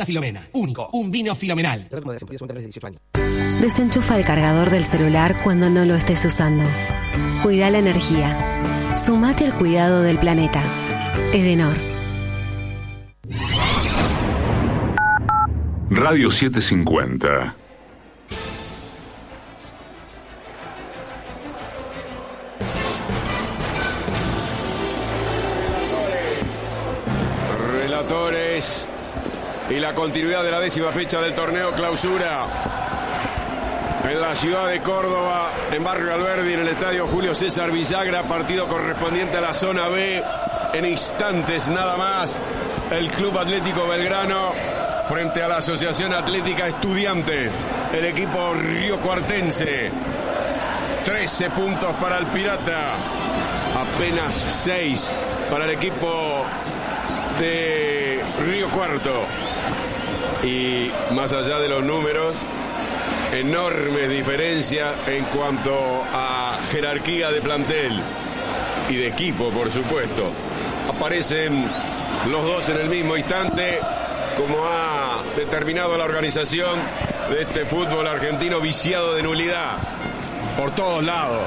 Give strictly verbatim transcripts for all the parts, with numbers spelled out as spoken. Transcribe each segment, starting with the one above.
Santa Filomena. Único. Un vino filomenal. Desenchufa el cargador del celular cuando no lo estés usando. Cuida la energía. Sumate al cuidado del planeta. Edenor. Radio setecientos cincuenta. Relatores y la continuidad de la décima fecha del torneo Clausura en la ciudad de Córdoba, en Barrio Alberdi, en el estadio Julio César Villagra, partido correspondiente a la zona B. En instantes nada más, el Club Atlético Belgrano frente a la Asociación Atlética Estudiante, el equipo riocuartense. trece puntos para el Pirata, apenas seis para el equipo de Río Cuarto. Y más allá de los números, enormes diferencias en cuanto a jerarquía de plantel y de equipo, por supuesto. Aparecen los dos en el mismo instante, como ha determinado la organización de este fútbol argentino viciado de nulidad por todos lados.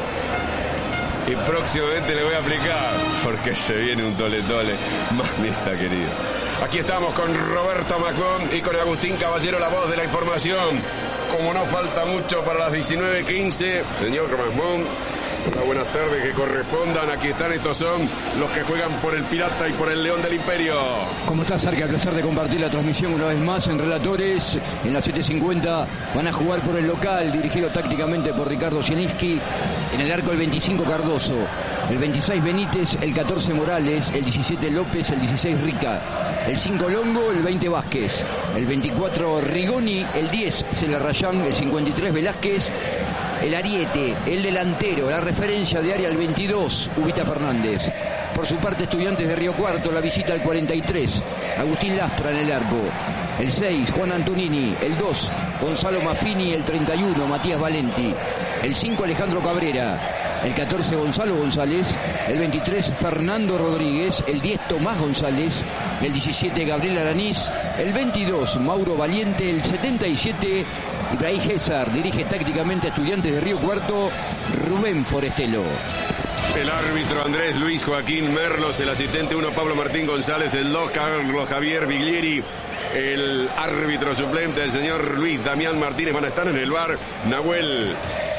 Y próximamente le voy a aplicar, porque se viene un tole tole. Mamita querido. Aquí estamos con Roberto Macón y con Agustín Caballero, la voz de la información. Como no falta mucho para las diecinueve quince, señor Macón, Hola, buenas tardes, que correspondan. Aquí están, estos son los que juegan por el Pirata y por el León del Imperio. ¿Cómo estás, Arca? Placer de compartir la transmisión una vez más en Relatores. En la setecientos cincuenta van a jugar por el local, dirigido tácticamente por Ricardo Zielinski. En el arco el veinticinco Cardoso, el veintiséis Benítez, el catorce Morales, el diecisiete López, el dieciséis Rica, el cinco Longo, el veinte Vázquez, el veinticuatro Rigoni, el diez Celarrayán, el cincuenta y tres Velázquez, el ariete, el delantero, la referencia de área al veintidós, Ubita Fernández. Por su parte, Estudiantes de Río Cuarto, la visita al cuarenta y tres, Agustín Lastra en el arco. El seis, Juan Antonini. El dos, Gonzalo Maffini. El treinta y uno, Matías Valenti. El cinco, Alejandro Cabrera. El catorce, Gonzalo González. El veintitrés, Fernando Rodríguez. El diez, Tomás González. El diecisiete, Gabriel Aranís. El veintidós, Mauro Valiente. El setenta y siete, Ibrahim César. Dirige tácticamente a Estudiantes de Río Cuarto, Rubén Forestelo. El árbitro Andrés Luis Joaquín Merlos, el asistente uno Pablo Martín González, el dos Carlos Javier Biglieri, el árbitro suplente el señor Luis Damián Martínez. Van a estar en el bar Nahuel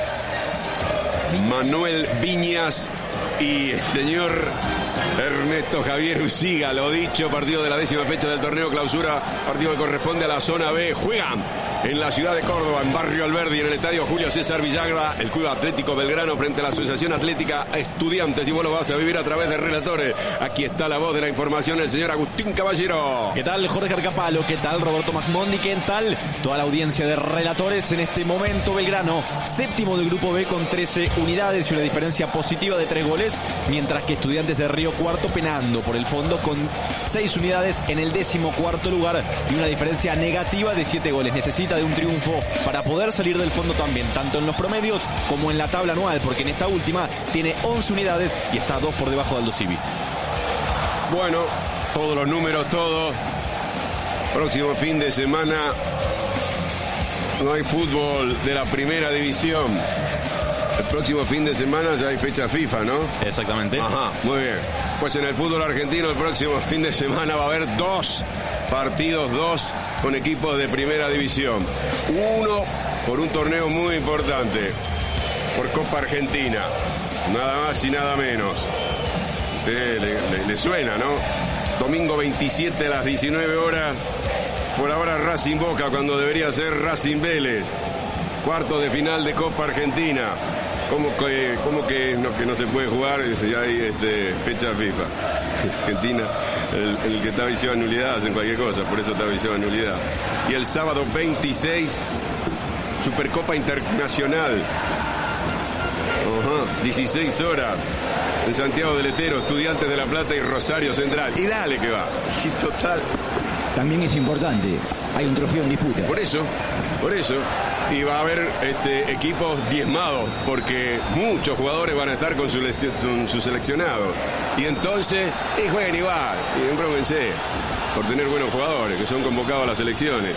Manuel Viñas y el señor Ernesto Javier Usiga. Lo dicho, partido de la décima fecha del torneo Clausura, partido que corresponde a la zona B. Juegan en la ciudad de Córdoba, en Barrio Alberdi, en el estadio Julio César Villagra, el Club Atlético Belgrano frente a la Asociación Atlética Estudiantes. Y vos lo vas a vivir a través de Relatores. Aquí está la voz de la información, el señor Agustín Caballero. ¿Qué tal, Jorge Arcapalo? ¿Qué tal, Roberto Macmondi? ¿Qué tal toda la audiencia de Relatores? En este momento, Belgrano, séptimo del Grupo B con trece unidades y una diferencia positiva de tres goles, mientras que Estudiantes de Río Cuarto penando por el fondo con seis unidades en el décimo cuarto lugar y una diferencia negativa de siete goles. Necesita de un triunfo para poder salir del fondo también, tanto en los promedios como en la tabla anual, porque en esta última tiene once unidades y está dos por debajo de Aldo Civi. Bueno, todos los números, todos. Próximo fin de semana no hay fútbol de la primera división. El próximo fin de semana ya hay fecha FIFA, ¿no? Exactamente. Ajá, muy bien. Pues en el fútbol argentino el próximo fin de semana va a haber dos partidos, dos con equipos de primera división. Uno por un torneo muy importante, por Copa Argentina. Nada más y nada menos. Eh, le, le, le suena, ¿no? Domingo veintisiete a las diecinueve horas. Por ahora Racing Boca, cuando debería ser Racing Vélez. Cuarto de final de Copa Argentina. ¿Cómo que, cómo que, no, que no se puede jugar? Ya hay este, fecha FIFA. Argentina, el, el que está viciado a nulidad, hacen cualquier cosa, por eso está viciado a nulidad. Y el sábado veintiséis, Supercopa Internacional. Ajá, dieciséis horas. En Santiago del Estero, Estudiantes de La Plata y Rosario Central. Y dale que va. Sí, total. También es importante, hay un trofeo en disputa. Por eso, por eso. Y va a haber este, equipos diezmados, porque muchos jugadores van a estar con su, con su seleccionado. Y entonces, y jueguen igual, y embrómense. por tener buenos jugadores que son convocados a las elecciones.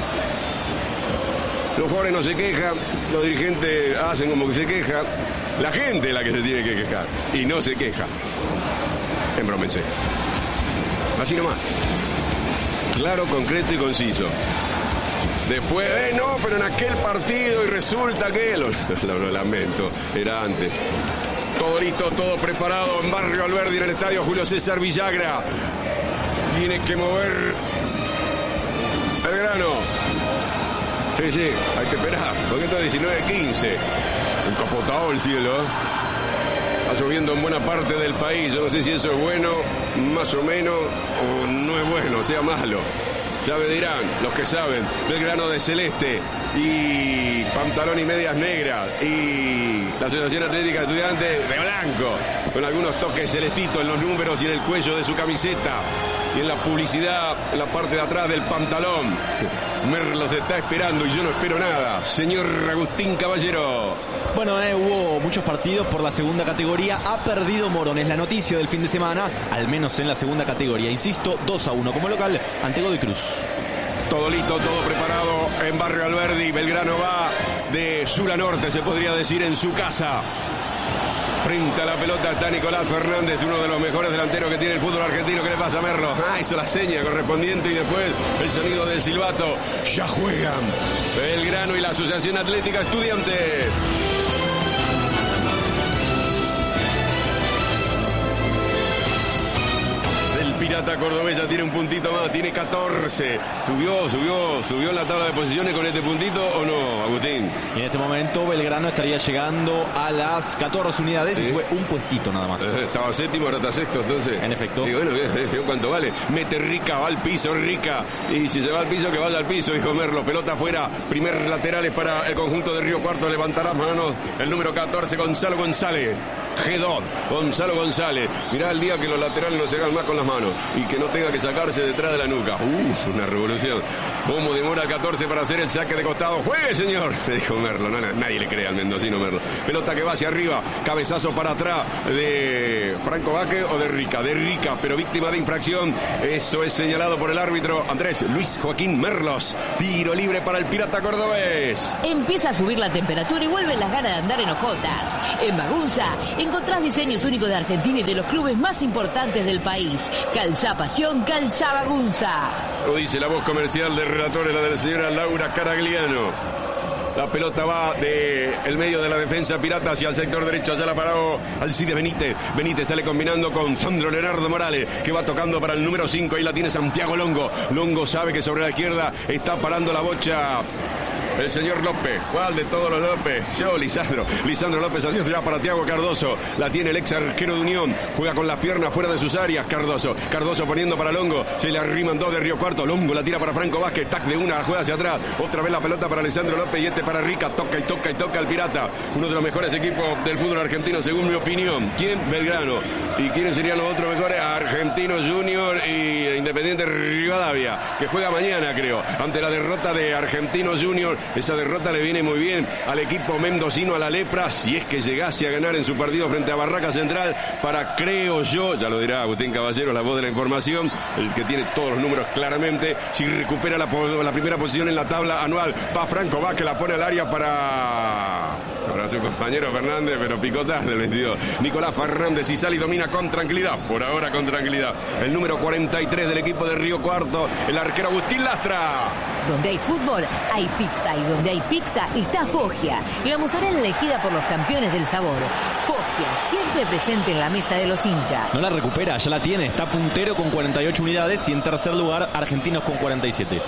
Los jugadores no se quejan, los dirigentes hacen como que se quejan. La gente es la que se tiene que quejar y no se queja. Embrómense. Así nomás. Claro, concreto y conciso. Después, eh, no, pero en aquel partido y resulta que... Lo, lo, lo lamento, era antes. Todo listo, todo preparado en Barrio Alberdi, en el estadio Julio César Villagra. Tiene que mover Belgrano. Sí, sí, hay que esperar, porque esto es diecinueve quince. Encapotado el cielo. Está lloviendo en buena parte del país. Yo no sé si eso es bueno, más o menos, o no es bueno, sea malo. Ya me dirán los que saben. Belgrano de celeste y pantalón y medias negras. Y la Asociación Atlética de Estudiantes de blanco, con algunos toques celestitos en los números y en el cuello de su camiseta. Y en la publicidad, en la parte de atrás del pantalón. Merlos está esperando y yo no espero nada. Señor Agustín Caballero. Bueno, eh, hubo muchos partidos por la segunda categoría. Ha perdido Morón, es la noticia del fin de semana, al menos en la segunda categoría. Insisto, dos a uno como local ante Godoy Cruz. Todo listo, todo preparado en Barrio Alberdi. Belgrano va de sur a norte, se podría decir, en su casa. Frente a la pelota está Nicolás Fernández, uno de los mejores delanteros que tiene el fútbol argentino. ¿Qué le pasa a Merlo? Ah, hizo la seña correspondiente y después el sonido del silbato. Ya juegan Belgrano y la Asociación Atlética Estudiantes. Pirata Cordobés ya tiene un puntito más, tiene catorce. Subió, subió, subió en la tabla de posiciones con este puntito, ¿o no, Agustín? Y en este momento Belgrano estaría llegando a las catorce unidades, ¿sí? Y sube un puestito nada más. Eh, estaba séptimo, ahora está sexto, entonces. En efecto. Y bueno, fíjate cuánto vale. Mete Rica, va al piso, Rica. Y si se va al piso, que vaya al piso, dijo Merlo. Pelota afuera, primer lateral es para el conjunto de Río Cuarto. Levantará manos el número catorce, Gonzalo González. G dos, Gonzalo González. Mirá el día que los laterales no se hagan más con las manos y que no tenga que sacarse detrás de la nuca. Uf, una revolución. ¿Cómo demora el catorce para hacer el saque de costado? ¡Juegue, señor! Le dijo Merlo. No, nadie le cree al mendocino Merlo. Pelota que va hacia arriba. Cabezazo para atrás de Franco Vázquez o de Rica. De Rica, pero víctima de infracción. Eso es señalado por el árbitro Andrés Luis Joaquín Merlos. Tiro libre para el Pirata Cordobés. Empieza a subir la temperatura y vuelven las ganas de andar en hojotas. En Magunza encontrás diseños únicos de Argentina y de los clubes más importantes del país. Calza Pasión, Calza Magunza. Lo dice la voz comercial de relatores, la de la señora Laura Caragliano. La pelota va de el medio de la defensa pirata hacia el sector derecho. Allá la paró Alcides Benítez. Benítez sale combinando con Sandro Leonardo Morales, que va tocando para el número cinco. Ahí la tiene Santiago Longo. Longo sabe que sobre la izquierda está parando la bocha el señor López. ¿Cuál de todos los López? Yo, Lisandro. Lisandro López, adiós ya para Tiago Cardoso. La tiene el ex arquero de Unión. Juega con las piernas fuera de sus áreas. Cardoso. Cardoso poniendo para Longo. Se le arriman dos de Río Cuarto. Longo la tira para Franco Vázquez. Tac de una, juega hacia atrás. Otra vez la pelota para Lisandro López y este para Rica. Toca y toca y toca el Pirata. Uno de los mejores equipos del fútbol argentino, según mi opinión. ¿Quién? Belgrano. ¿Y quiénes serían los otros mejores? Argentinos Junior y Independiente Rivadavia, que juega mañana, creo, ante la derrota de Argentinos Junior. Esa derrota le viene muy bien al equipo mendocino, a la Lepra, si es que llegase a ganar en su partido frente a Barraca Central, para, creo yo, ya lo dirá Agustín Caballero, la voz de la información, el que tiene todos los números claramente, si recupera la, la primera posición en la tabla anual. Va Franco, va que la pone al área para... para su compañero Fernández, pero picotas del veintidós. Nicolás Fernández y sale y domina con tranquilidad, por ahora con tranquilidad. El número cuarenta y tres del equipo de Río Cuarto, el arquero Agustín Lastra. Donde hay fútbol, hay pizza, y donde hay pizza está Foggia, la mozzarella elegida por los campeones del sabor. Foggia, siempre presente en la mesa de los hinchas. No la recupera, ya la tiene, está puntero con cuarenta y ocho unidades y en tercer lugar Argentinos con cuarenta y siete.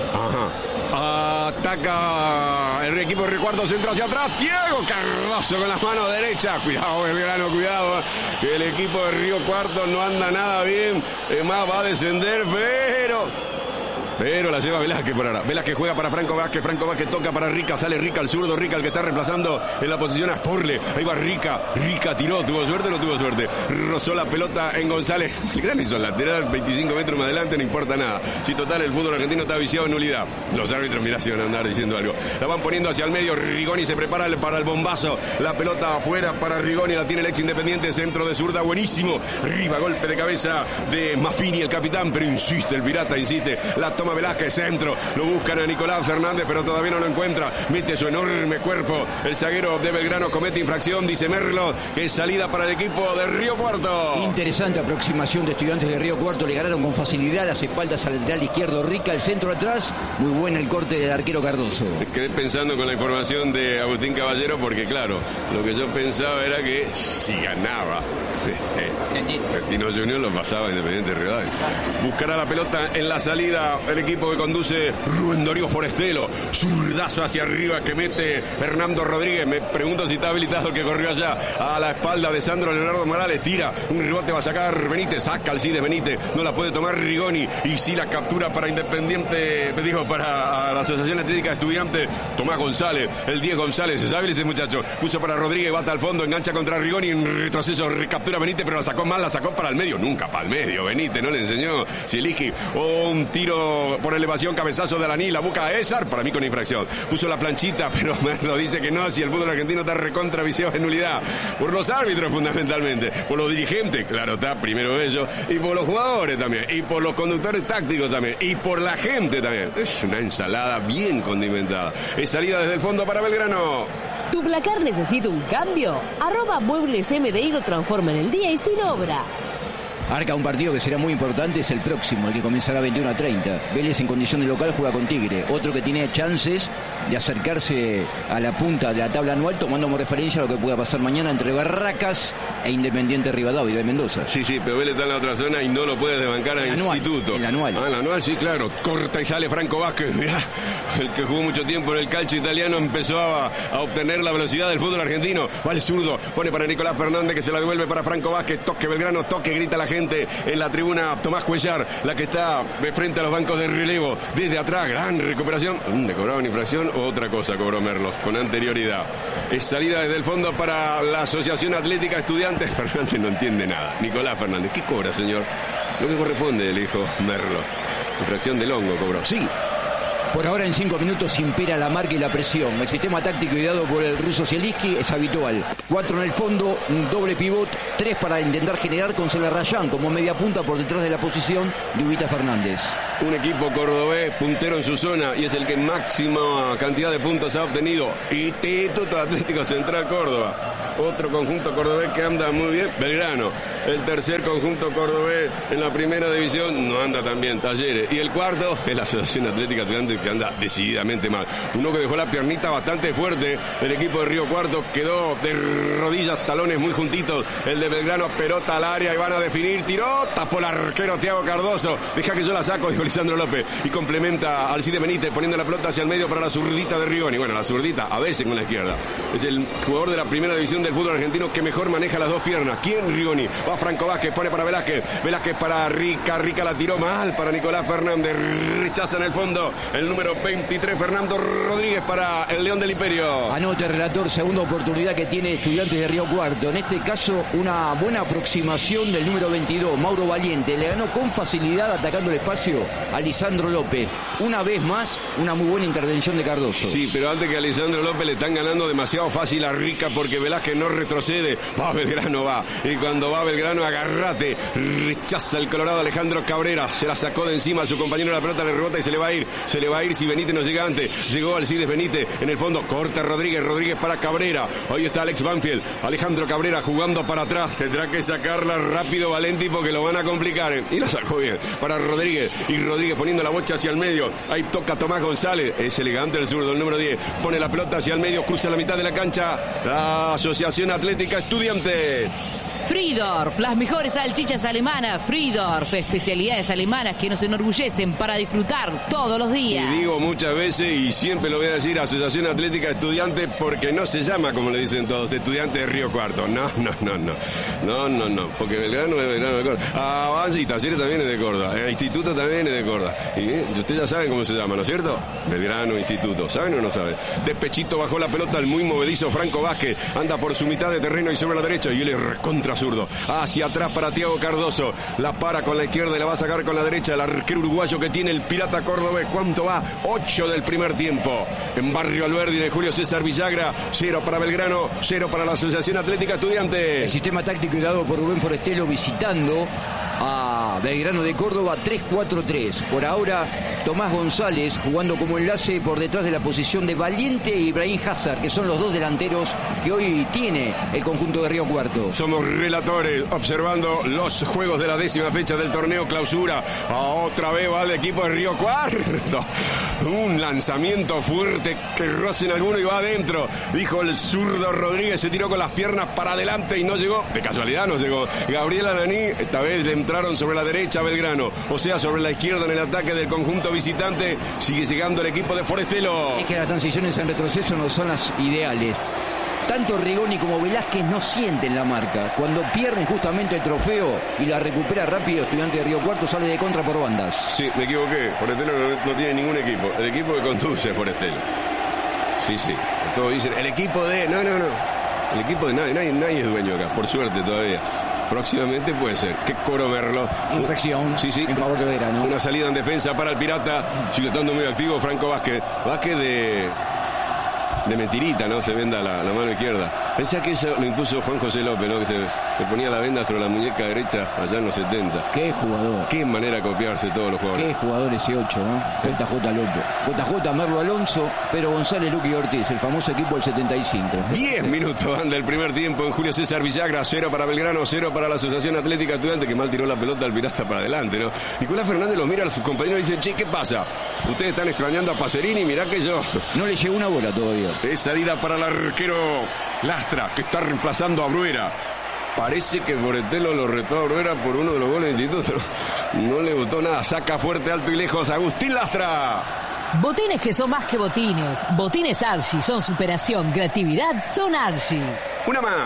Ajá. Ataca el equipo de Río Cuarto, centro hacia atrás, Tiago Cardoso con las manos derechas. Cuidado, Belgrano, cuidado. El equipo de Río Cuarto no anda nada bien. Es más, va a descender, pero pero la lleva Velázquez por ahora. Velázquez juega para Franco Vázquez, Franco Vázquez toca para Rica, sale Rica al zurdo, Rica el que está reemplazando en la posición a Sporle. Ahí va Rica, Rica tiró, tuvo suerte o no tuvo suerte. Rozó la pelota en González. El gran hizo lateral, veinticinco metros más adelante, no importa nada. Si total el fútbol argentino está viciado en nulidad. Los árbitros, mirá si van a andar diciendo algo. La van poniendo hacia el medio, Rigoni se prepara para el bombazo. La pelota afuera para Rigoni, la tiene el ex Independiente, centro de zurda, buenísimo. Arriba, golpe de cabeza de Maffini, el capitán, pero insiste, el pirata insiste. La toma Velázquez, centro. Lo buscan a Nicolás Fernández, pero todavía no lo encuentra. Mete su enorme cuerpo. El zaguero de Belgrano comete infracción, dice Merlo, que es salida para el equipo de Río Cuarto. Interesante aproximación de Estudiantes de Río Cuarto. Le ganaron con facilidad las espaldas al lateral izquierdo Rica, el centro atrás. Muy buen el corte del arquero Cardoso. Quedé pensando con la información de Agustín Caballero, porque claro, lo que yo pensaba era que si ganaba Tino Junior lo pasaba a Independiente Rivadavia. Buscará la pelota en la salida el equipo que conduce Rubén Darío Forestelo. Zurdazo hacia arriba que mete Fernando Rodríguez. Me pregunto si está habilitado el que corrió allá a la espalda de Sandro Leonardo Morales. Tira, un rebote va a sacar Benítez, saca al Cides Benítez, no la puede tomar Rigoni, y si la captura para Independiente, digo, para la Asociación Atlética Estudiante, Tomás González, el diez González, es hábil ese muchacho, puso para Rodríguez, bata al fondo, engancha contra Rigoni, en retroceso, recaptura Benítez, pero la sacó mal, la sacó para el medio, nunca para el medio, Benítez no le enseñó Zielinski, o un tiro por elevación, cabezazo de Alaní, la busca a Ezar, para mí con infracción, puso la planchita, pero Merlo dice que no, si el fútbol argentino está recontra viciado en nulidad, por los árbitros fundamentalmente, por los dirigentes, claro está, primero ellos, y por los jugadores también, y por los conductores tácticos también, y por la gente también. Es una ensalada bien condimentada. Es salida desde el fondo para Belgrano. ¿Tu placar necesita un cambio? Arroba Muebles M D I lo transforma en el día y sin obra. Arca un partido que será muy importante, es el próximo, el que comenzará a veintiuno a treinta. Vélez en condición de local juega con Tigre. Otro que tiene chances de acercarse a la punta de la tabla anual, tomando como referencia lo que pueda pasar mañana entre Barracas e Independiente Rivadavia de Mendoza. Sí, sí, pero Vélez está en la otra zona y no lo puede desbancar a Instituto. El anual. Ah, el anual, sí, claro. Corta y sale Franco Vázquez. Mirá, el que jugó mucho tiempo en el calcio italiano empezó a, a obtener la velocidad del fútbol argentino. Va el zurdo, pone para Nicolás Fernández que se la devuelve para Franco Vázquez. Toque Belgrano, toque, grita la gente en la tribuna. Tomás Cuellar, la que está de frente a los bancos de relevo. Desde atrás, gran recuperación. ¿Le cobraban infracción o otra cosa cobró Merlos con anterioridad? Es salida desde el fondo para la Asociación Atlética Estudiantes. Fernández no entiende nada. Nicolás Fernández, ¿qué cobra, señor? Lo que corresponde, le dijo Merlo. Infracción del hongo cobró. Sí. Por ahora en cinco minutos impera la marca y la presión. El sistema táctico ideado por el ruso Zielinski es habitual. Cuatro en el fondo, un doble pivot, tres para intentar generar con Celarrayán como media punta por detrás de la posición de Ubita Fernández. Un equipo cordobés puntero en su zona y es el que máxima cantidad de puntos ha obtenido. Instituto Atlético Central Córdoba. Otro conjunto cordobés que anda muy bien, Belgrano. El tercer conjunto cordobés en la primera división no anda tan bien, Talleres. Y el cuarto es la Asociación Atlética Estudiantes que anda decididamente mal. Uno que dejó la piernita bastante fuerte. El equipo de Río Cuarto quedó de rodillas, talones muy juntitos. El de Belgrano, pelota al área y van a definir. Tiró, tapó el arquero Thiago Cardoso. Deja que yo la saco, dijo Lisandro López. Y complementa al Cide Benítez poniendo la pelota hacia el medio para la zurdita de Rigoni. Bueno, la zurdita a veces con la izquierda. Es el jugador de la primera división del fútbol argentino que mejor maneja las dos piernas. ¿Quién? Rigoni. Va Franco Vázquez, pone para Velázquez. Velázquez para Rica. Rica la tiró mal para Nicolás Fernández. Rechaza en el fondo el número veintitrés, Fernando Rodríguez para el León del Imperio. Anote, relator, segunda oportunidad que tiene Estudiantes de Río Cuarto. En este caso, una buena aproximación del número veintidós, Mauro Valiente. Le ganó con facilidad atacando el espacio a Lisandro López. Una vez más, una muy buena intervención de Cardoso. Sí, pero antes que a Lisandro López le están ganando demasiado fácil a Rica porque Velázquez no retrocede. Va Belgrano, va. Y cuando va Belgrano, agárrate. Rechaza el colorado Alejandro Cabrera. Se la sacó de encima a su compañero, la pelota le rebota y se le va a ir. Se le va a ir si Benítez no llega antes. Llegó Alcides Benítez en el fondo. Corta Rodríguez. Rodríguez para Cabrera. Hoy está Alex Banfield. Alejandro Cabrera jugando para atrás. Tendrá que sacarla rápido Valenti porque lo van a complicar. ¿eh? Y la sacó bien. Para Rodríguez. Y Rodríguez poniendo la bocha hacia el medio. Ahí toca Tomás González. Es elegante el zurdo, el número diez. Pone la pelota hacia el medio. Cruza la mitad de la cancha. La Asociación Atlética Estudiante. Friedorf, las mejores salchichas alemanas. Friedorf, especialidades alemanas que nos enorgullecen para disfrutar todos los días. Y digo muchas veces, y siempre lo voy a decir, Asociación Atlética Estudiante, porque no se llama, como le dicen todos, Estudiantes de Río Cuarto. No, no, no, no. No, no, no. Porque Belgrano es Belgrano de Córdoba. Ah, y Talleres también es de Córdoba. El Instituto también es de Córdoba. Y eh, ustedes ya saben cómo se llama, ¿no es cierto? Belgrano, Instituto. ¿Saben o no saben? Despechito bajó la pelota el muy movedizo Franco Vázquez. Anda por su mitad de terreno y sobre la derecha. Y él es recontra zurdo. Hacia atrás para Tiago Cardoso. La para con la izquierda y la va a sacar con la derecha. El arquero uruguayo que tiene el Pirata cordobés. ¿Cuánto va? ocho del primer tiempo. En Barrio Alberdi, en el Julio César Villagra. cero para Belgrano, cero para la Asociación Atlética Estudiante. El sistema táctico dado por Rubén Forestelo visitando a Belgrano de Córdoba, tres cuatro tres. Por ahora, Tomás González jugando como enlace por detrás de la posición de Valiente e Ibrahim Hazard, que son los dos delanteros que hoy tiene el conjunto de Río Cuarto. Somos relatores observando los juegos de la décima fecha del torneo clausura. Otra vez va el equipo de Río Cuarto. Un lanzamiento fuerte que rocen alguno y va adentro. Dijo el zurdo Rodríguez, se tiró con las piernas para adelante y no llegó. De casualidad no llegó. Gabriel Alaní, esta vez le entraron sobre la derecha a Belgrano. O sea, sobre la izquierda en el ataque del conjunto visitante. Sigue llegando el equipo de Forestelo. Es que las transiciones en retroceso no son las ideales. Tanto Rigoni como Velázquez no sienten la marca. Cuando pierden justamente el trofeo y la recupera rápido, Estudiante de Río Cuarto sale de contra por bandas. Sí, me equivoqué. Forestelo no, no tiene ningún equipo. El equipo que conduce Forestelo. Sí, sí. Todos dicen, el equipo de... No, no, no. El equipo de nadie. Nadie, nadie es dueño acá, por suerte todavía. Próximamente puede ser. Qué coro Merlo. Infracción sí, sí. en favor de Belgrano. Una salida en defensa para el Pirata. Sigue estando muy activo Franco Vázquez. Vázquez de... de mentirita, ¿no? Se venda la, la mano izquierda. Pensá que eso lo impuso Juan José López, ¿no? Que se, se ponía la venda sobre la muñeca derecha allá en los setenta. Qué jugador. Qué manera de copiarse todos los jugadores. Qué jugador ese ocho, ¿no? J J López. J J Merlo Alonso, Pedro González, Luqui Ortiz, el famoso equipo del setenta y cinco. Diez minutos anda el primer tiempo en Julio César Villagra. Cero para Belgrano, cero para la Asociación Atlética Estudiante, que mal tiró la pelota al Pirata para adelante, ¿no? Nicolás Fernández lo mira a sus compañeros y dice, che, ¿qué pasa? Ustedes están extrañando a Pacerini, mirá que yo... No le llegó una bola todavía. Es salida para el arquero Lastra, que está reemplazando a Bruera. Parece que Forestelo lo retó a Bruera por uno de los goles del Instituto. No le gustó nada. Saca fuerte, alto y lejos Agustín Lastra. Botines que son más que botines. Botines Archie son superación, creatividad, son Archie. Una más.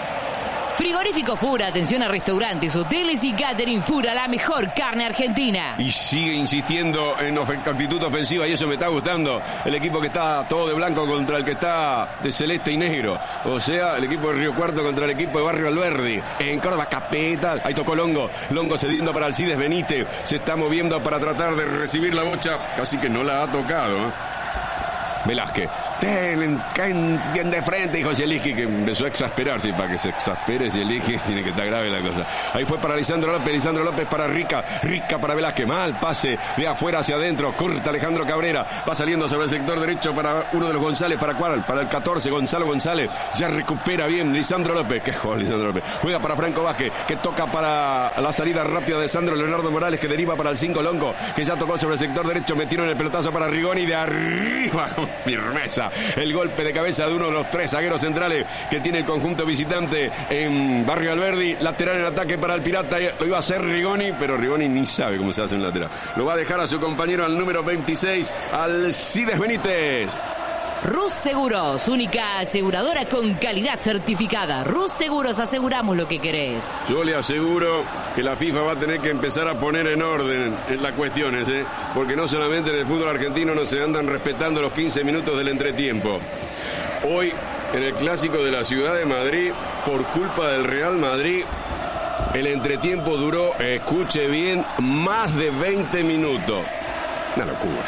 Frigorífico Fura, atención a restaurantes, hoteles y catering. Fura, la mejor carne argentina. Y sigue insistiendo en ofen- actitud ofensiva y eso me está gustando. El equipo que está todo de blanco contra el que está de celeste y negro. O sea, el equipo de Río Cuarto contra el equipo de Barrio Alberdi. En Córdoba, Capeta. Ahí tocó Longo. Longo cediendo para Alcides Benítez. Se está moviendo para tratar de recibir la bocha. Casi que no la ha tocado, ¿eh? Velázquez. Ten, caen bien de frente, dijo Zielinski, que empezó a exasperarse. Y para que se exaspere Zielinski tiene que estar grave la cosa. Ahí fue para Lisandro López, Lisandro López para Rica, Rica para Velázquez. Mal pase de afuera hacia adentro. Corta Alejandro Cabrera. Va saliendo sobre el sector derecho para uno de los González. ¿Para cuál? Para el catorce, Gonzalo González. Ya recupera bien Lisandro López. Qué joder Lisandro López. Juega para Franco Vázquez, que toca para la salida rápida de Sandro Leonardo Morales, que deriva para el cinco Longo, que ya tocó sobre el sector derecho. Metieron el pelotazo para Rigoni de arriba. Firmeza. El golpe de cabeza de uno de los tres zagueros centrales que tiene el conjunto visitante en Barrio Alberdi. Lateral en ataque para el Pirata. Lo iba a hacer Rigoni, pero Rigoni ni sabe cómo se hace un lateral. Lo va a dejar a su compañero al número veintiséis, Alcides Benítez. Rus Seguros, única aseguradora con calidad certificada. Rus Seguros, aseguramos lo que querés. Yo le aseguro que la FIFA va a tener que empezar a poner en orden en las cuestiones, ¿eh? Porque no solamente en el fútbol argentino no se andan respetando los quince minutos del entretiempo. Hoy, en el clásico de la ciudad de Madrid, por culpa del Real Madrid, el entretiempo duró, escuche bien, más de veinte minutos. Una locura.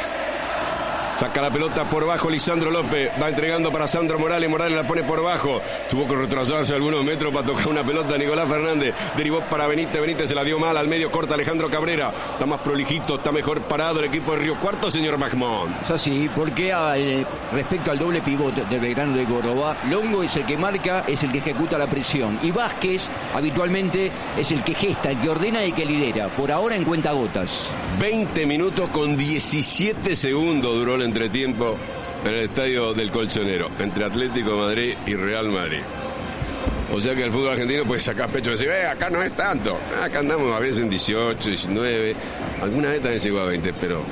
Saca la pelota por bajo Lisandro López. Va entregando para Sandro Morales. Morales la pone por bajo. Tuvo que retrasarse algunos metros para tocar una pelota. Nicolás Fernández derivó para Benítez. Benítez se la dio mal. Al medio corta Alejandro Cabrera. Está más prolijito, está mejor parado el equipo de Río Cuarto, señor Magmón. Es así, porque eh, respecto al doble pivote de Belgrano de Córdoba, Longo es el que marca, es el que ejecuta la presión. Y Vázquez habitualmente es el que gesta, el que ordena y el que lidera. Por ahora en cuentagotas. veinte minutos con diecisiete segundos duró el entretiempo en el estadio del Colchonero, entre Atlético de Madrid y Real Madrid. O sea que el fútbol argentino puede sacar pecho y decir, eh, acá no es tanto. Acá andamos a veces en dieciocho, diecinueve. Alguna vez también llegó a veinte, pero...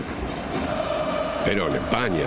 Pero en España...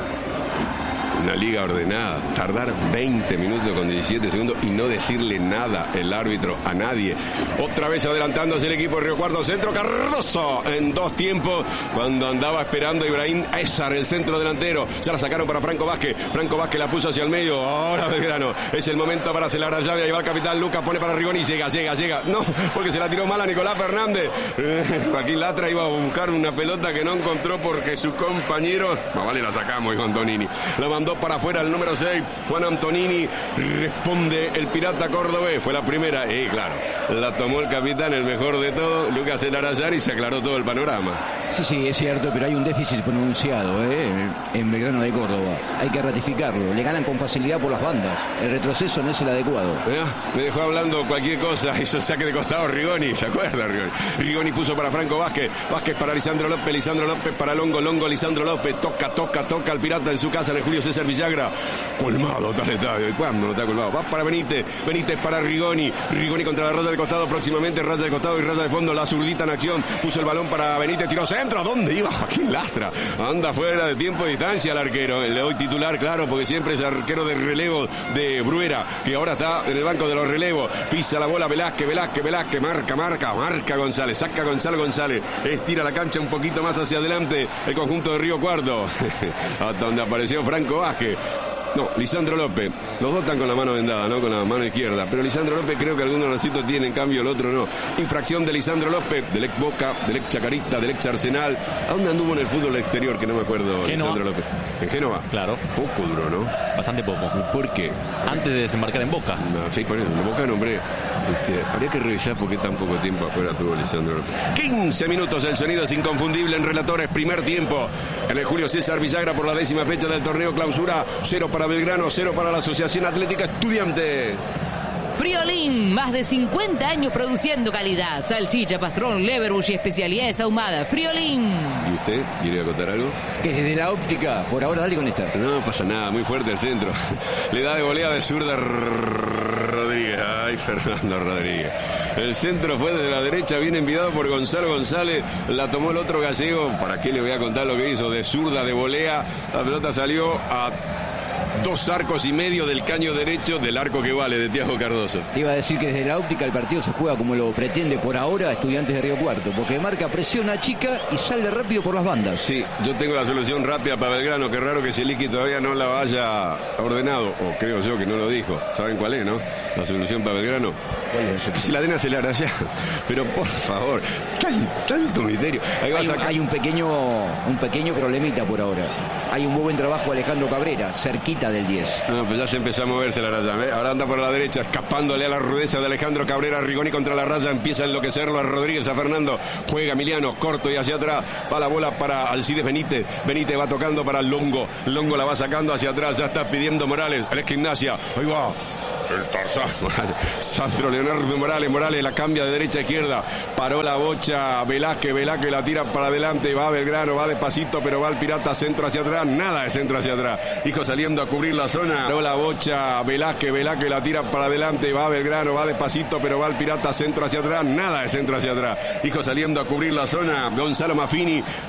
Una liga ordenada, tardar veinte minutos con diecisiete segundos y no decirle nada el árbitro a nadie. Otra vez adelantándose el equipo de Río Cuarto, centro Cardoso en dos tiempos, cuando andaba esperando a Ibrahim Ezar, el centro delantero. Ya la sacaron para Franco Vázquez, Franco Vázquez la puso hacia el medio, ahora Belgrano, es el momento para hacer la llave, ahí va el capitán Lucas, pone para Rigoni, llega, llega, llega, no, porque se la tiró mal a Nicolás Fernández. Joaquín Latra iba a buscar una pelota que no encontró porque su compañero, no vale, la sacamos, hijo Antonini, la mandó para afuera el número seis, Juan Antonini, responde el pirata cordobés, fue la primera, y claro, la tomó el capitán, el mejor de todo, Lucas El Arayar, y se aclaró todo el panorama. Sí, sí, es cierto, pero hay un déficit pronunciado ¿eh? en Belgrano de Córdoba, hay que ratificarlo, le ganan con facilidad por las bandas, el retroceso no es el adecuado. ¿Eh? Me dejó hablando cualquier cosa, hizo saque de costado Rigoni, ¿se acuerda Rigoni? Rigoni puso para Franco Vázquez, Vázquez para Lisandro López, Lisandro López para Longo, Longo, Lisandro López, toca, toca, toca al pirata en su casa, en el Julio César Villagra, colmado tal estadio, ¿y cuándo no está colmado? Va para Benítez, Benítez para Rigoni, Rigoni contra la raya de costado, próximamente raya de costado y raya de fondo, la zurdita en acción, puso el balón para Benítez, tiró centro, ¿dónde iba Joaquín Lastra? Anda fuera de tiempo y distancia el arquero, le doy titular, claro, porque siempre es arquero de relevo de Bruera, que ahora está en el banco de los relevos, pisa la bola Velázquez, Velázquez, Velázquez, marca, marca, marca González, saca Gonzalo González, estira la cancha un poquito más hacia adelante, el conjunto de Río Cuarto, hasta donde apareció Franco Vázquez. No, Lisandro López. Los dos están con la mano vendada, ¿no? Con la mano izquierda. Pero Lisandro López creo que algunos nacitos tienen, en cambio el otro no. Infracción de Lisandro López, del ex Boca, del ex Chacarita, del ex Arsenal. ¿A dónde anduvo en el fútbol exterior? Que no me acuerdo, Génova. Lisandro López. ¿En Génova? Claro. Poco duró, ¿no? Bastante poco. ¿Por qué? Antes de desembarcar en Boca. No, sí, por eso. En Boca nombré. Este, habría que revisar por qué tan poco tiempo afuera tuvo Lisandro López. quince minutos, el sonido es inconfundible en Relatores, primer tiempo. En el Julio César Villagra por la décima fecha del torneo clausura. Cero para Belgrano, cero para la Asociación Atlética Estudiante. Friolín, más de cincuenta años produciendo calidad. Salchicha, pastrón, leverbush y especialidades ahumadas. Friolín. ¿Y usted quiere acotar algo? Que desde la óptica, por ahora dale con esta. No pasa nada, muy fuerte el centro. Le da de volea de zurda Rodríguez. Ay, Fernando Rodríguez. El centro fue desde la derecha, bien enviado por Gonzalo González. La tomó el otro gallego. ¿Para qué le voy a contar lo que hizo? De zurda, de volea. La pelota salió a dos arcos y medio del caño derecho del arco que vale de Thiago Cardoso. Te iba a decir que desde la óptica el partido se juega como lo pretende por ahora Estudiantes de Río Cuarto, porque marca, presiona, chica y sale rápido por las bandas. Sí, yo tengo la solución rápida para Belgrano. Qué raro que Zielinski todavía no la haya ordenado, o creo yo que no lo dijo. ¿Saben cuál es, no? La solución para Belgrano. Que si la den acelerar allá. Pero por favor, tan, tanto misterio. Ahí va hay, a sacar... un, hay un pequeño un pequeño problemita por ahora. Hay un muy buen trabajo Alejandro Cabrera, cerquita del diez. No, pues ya se empezó a moverse la raya, ¿eh? Ahora anda por la derecha, escapándole a la rudeza de Alejandro Cabrera. Rigoni contra la raya, empieza a enloquecerlo a Rodríguez, a Fernando. Juega Emiliano, corto y hacia atrás. Va la bola para Alcides Benítez. Benítez va tocando para Longo. Longo la va sacando hacia atrás, ya está pidiendo Morales. El Gimnasia, ahí va. El Tarzán Morales, Sandro Leonardo Morales, Morales la cambia de derecha a izquierda, paró la bocha, Velázquez, Velázquez la tira para adelante, va Belgrano, va despacito, pero va el pirata centro hacia atrás, nada de centro hacia atrás, hijo saliendo a cubrir la zona, paró la bocha, Velázquez, Velázquez la tira para adelante, va Belgrano, va despacito, pero va el pirata centro hacia atrás, nada de centro hacia atrás, hijo saliendo a cubrir la zona, Gonzalo Maffini